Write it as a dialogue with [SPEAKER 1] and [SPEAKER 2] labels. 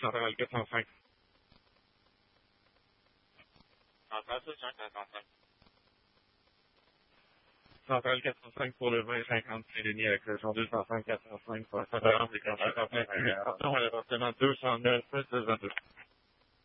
[SPEAKER 1] Central 405.
[SPEAKER 2] Central 405.
[SPEAKER 1] Central 405 pour le 2050 Saint-Denis avec le son 205 405 pour la Centrale des 405. Attention à l'appartement 209 222.